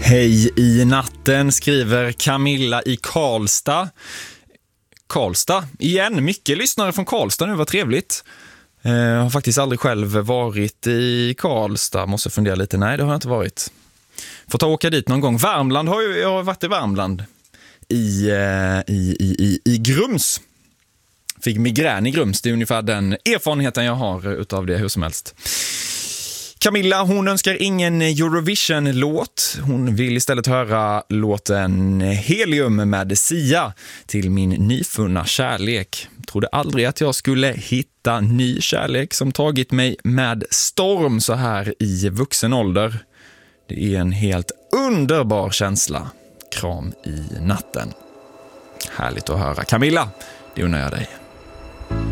Hej i natten, skriver Camilla i Karlstad. Karlstad, igen. Mycket lyssnare från Karlstad nu, vad trevligt. Jag har faktiskt aldrig själv varit i Karlstad, måste fundera lite. Nej, det har jag inte varit. Får ta och åka dit någon gång. Värmland har jag har varit i Värmland. I Grums. Fick migrän i Grums, det är ungefär den erfarenheten jag har utav det hur som helst. Camilla, hon önskar ingen Eurovision-låt. Hon vill istället höra låten Helium med Sia till min nyfunna kärlek. Trodde aldrig att jag skulle hitta ny kärlek som tagit mig med storm så här i vuxen ålder. Det är en helt underbar känsla. Kram i natten. Härligt att höra. Camilla, det undrar jag dig.